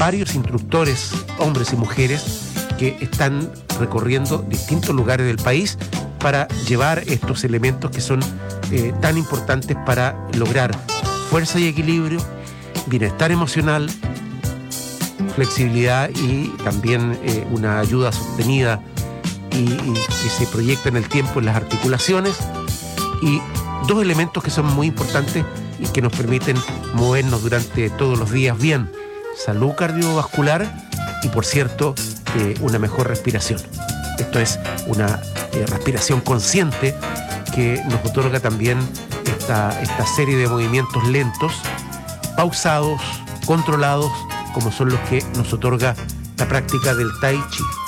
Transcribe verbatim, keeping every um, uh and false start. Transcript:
varios instructores, hombres y mujeres, que están recorriendo distintos lugares del país para llevar estos elementos que son eh, tan importantes para lograr fuerza y equilibrio, bienestar emocional, flexibilidad y también eh, una ayuda sostenida y, y que se proyecta en el tiempo en las articulaciones, y dos elementos que son muy importantes y que nos permiten movernos durante todos los días bien: salud cardiovascular y, por cierto, eh, una mejor respiración. Esto es una eh, respiración consciente que nos otorga también esta, esta serie de movimientos lentos, pausados, controlados, como son los que nos otorga la práctica del Tai Chi.